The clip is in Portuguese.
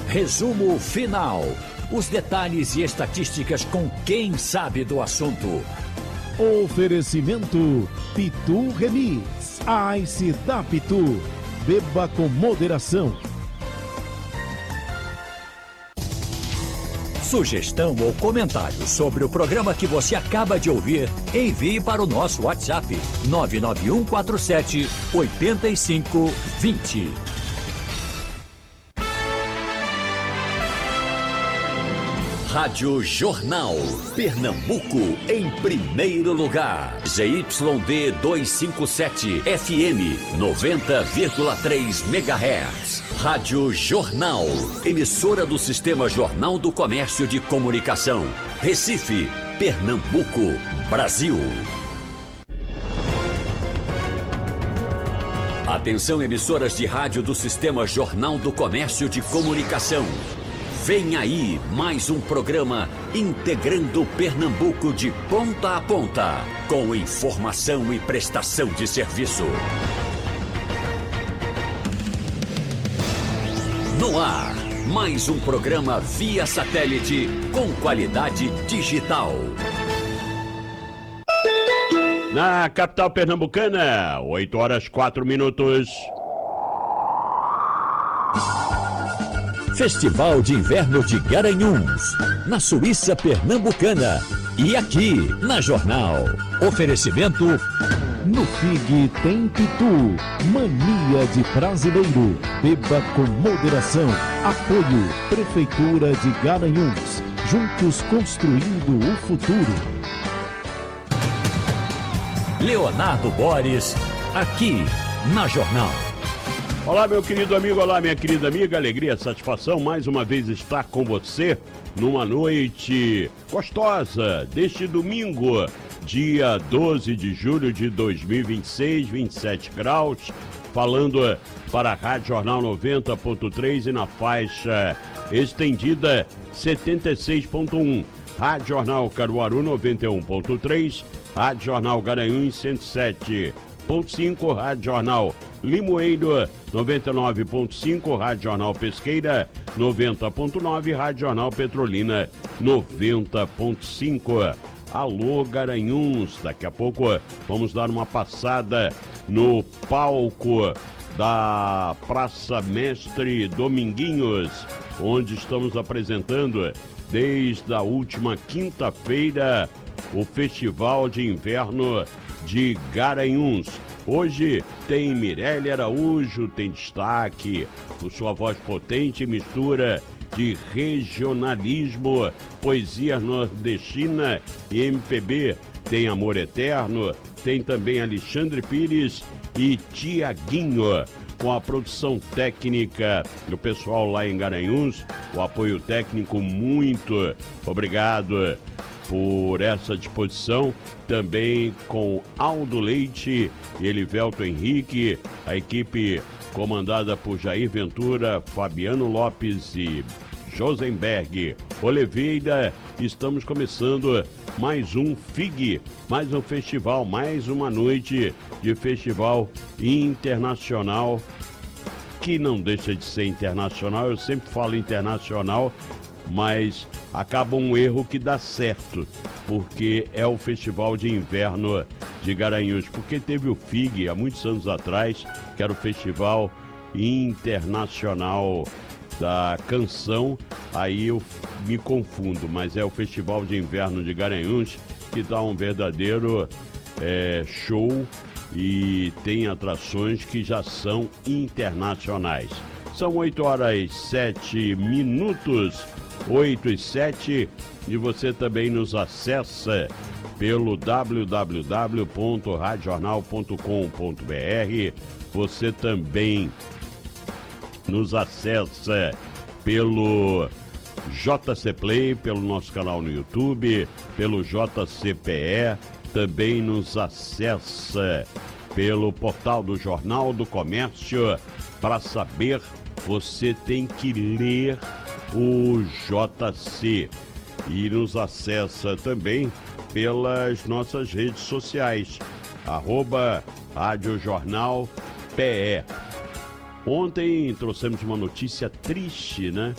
Resumo final. Os detalhes e estatísticas com quem sabe do assunto. Oferecimento Pitu Remix. Ice da Pitu. Beba com moderação. Sugestão ou comentário sobre o programa que você acaba de ouvir, envie para o nosso WhatsApp 99147-8520. Rádio Jornal, Pernambuco em primeiro lugar. ZYD 257, FM 90,3 MHz. Rádio Jornal, emissora do Sistema Jornal do Comércio de Comunicação. Recife, Pernambuco, Brasil. Atenção, emissoras de rádio do Sistema Jornal do Comércio de Comunicação. Vem aí mais um programa integrando Pernambuco de ponta a ponta, com informação e prestação de serviço. No ar, mais um programa via satélite com qualidade digital. Na capital pernambucana, 8h04. Festival de Inverno de Garanhuns, na Suíça Pernambucana. E aqui, na Jornal. Oferecimento. No FIG tem Pitu. Mania de brasileiro. Beba com moderação. Apoio. Prefeitura de Garanhuns. Juntos construindo o futuro. Leonardo Boris, aqui, na Jornal. Olá, meu querido amigo, olá, minha querida amiga, alegria, satisfação, mais uma vez estar com você numa noite gostosa deste domingo, dia 12 de julho de 2026, 27 graus, falando para a Rádio Jornal 90.3 e na faixa estendida 76.1, Rádio Jornal Caruaru 91.3, Rádio Jornal Garanhuns 107.5, Rádio Jornal Limoeiro 99.5, Rádio Jornal Pesqueira 90.9, Rádio Jornal Petrolina 90.5. Alô Garanhuns, daqui a pouco vamos dar uma passada no palco da Praça Mestre Dominguinhos, onde estamos apresentando desde a última quinta-feira o Festival de Inverno de Garanhuns. Hoje tem Mirelle Araújo, tem destaque por sua voz potente e mistura de regionalismo, poesia nordestina e MPB. Tem Amor Eterno, tem também Alexandre Pires e Tiaguinho, com a produção técnica do pessoal lá em Garanhuns, o apoio técnico, muito obrigado por essa disposição, também com Aldo Leite e Elivelto Henrique, a equipe comandada por Jair Ventura, Fabiano Lopes e Josenberg Oliveira. Estamos começando mais um FIG, mais um festival, mais uma noite de festival internacional, que não deixa de ser internacional. Eu sempre falo internacional, mas acaba um erro que dá certo, porque é o Festival de Inverno de Garanhuns, porque teve o FIG há muitos anos atrás, que era o Festival Internacional da Canção, aí eu me confundo, mas é o Festival de Inverno de Garanhuns, que dá um verdadeiro show e tem atrações que já são internacionais. São 8h07, 8h07, e você também nos acessa pelo www.radiojornal.com.br. Você também nos acessa pelo JC Play, pelo nosso canal no YouTube, pelo JCPE, também nos acessa pelo portal do Jornal do Comércio. Para saber, você tem que ler o JC, e nos acessa também pelas nossas redes sociais, @Rádio Jornal PE. Ontem trouxemos uma notícia triste, né?